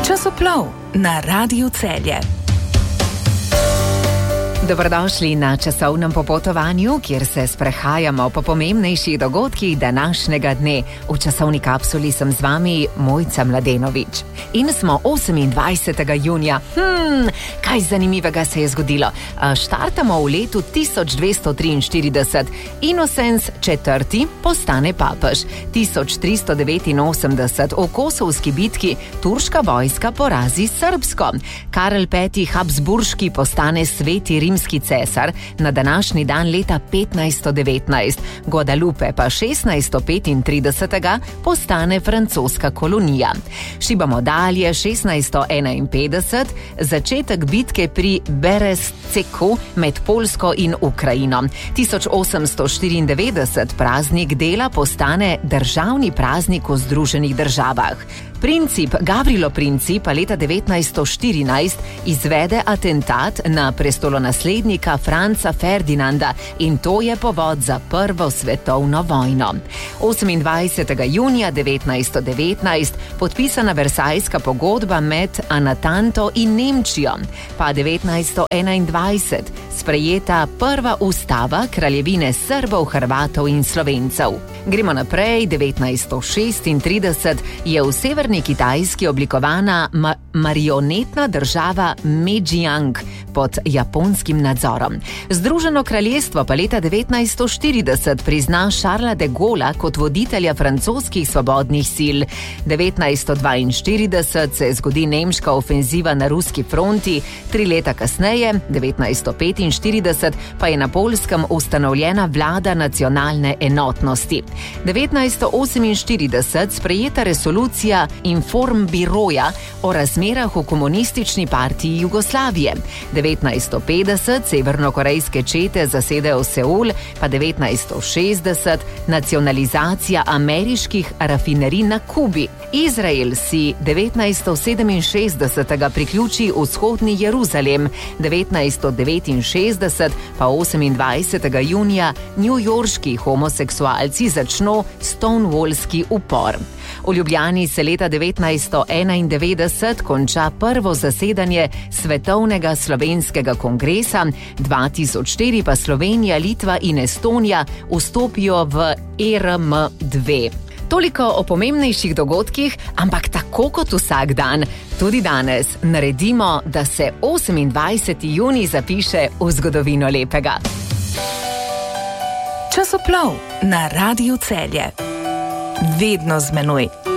Časoplov na Radiu Celje. Dobrodošli na časovnem popotovanju, kjer se sprehajamo po pomembnejših dogodkih današnjega dne. V časovni kapsuli sem z vami Mojca Mladenovič. In smo 28. junija. Kaj zanimivega se je zgodilo? Štartamo v letu 1243. Innocens IV. Postane papež. 1389. V Kosovski bitki turška vojska porazi srbsko. Karel V. Habsburški postane sveti rimski cesar na današnji dan leta 1519. Guadalupe pa 1635. postane francoska kolonija. Šibamo dalje 1651. Začetek bitke pri Berestceku med Poljsko in Ukrajino. 1894. Praznik dela postane državni praznik v Združenih državah. Princip Gavrilo Princip leta 1914 izvede atentat na prestolonaslednika Franca Ferdinanda in to je povod za Prvo svetovno vojno. 28. junija 1919 podpisana Versajska pogodba med Anatanto in Nemčijo, pa 1921 sprejeta prva ustava Kraljevine Srbov, Hrvatov in Slovencev. Gremo naprej, 1936 je v severni Kitajski oblikovana marionetna država Medžijang pod japonskim nadzorom. Združeno kraljestvo pa leta 1940 prizna Charlesa de Gaulle'a kot voditelja francoskih svobodnih sil. 1942 se zgodi nemška ofenziva na ruski fronti, 3 leta kasneje, 1945, pa je na Poljskem ustanovljena vlada nacionalne enotnosti. 1948 sprejeta resolucija Informbiroja o razmerah v komunistični partiji Jugoslavije. 1950 severnokorejske čete zasedejo Seul, pa 1960 nacionalizacija ameriških rafinerij na Kubi. Izrael si 1967 priključi vzhodni Jeruzalem, 1969 pa 28. junija newyorški homoseksualci začno stonewallski upor. V Ljubljani se leta 1991 konča prvo zasedanje Svetovnega slovenskega kongresa, 2004 pa Slovenija, Litva in Estonija vstopijo v ERM2. Toliko o pomembnejših dogodkih, ampak tako kot vsak dan, tudi danes naredimo, da se 28. junij zapiše v zgodovino lepega. Časoplov na Radiu Celje. Vedno z menoj.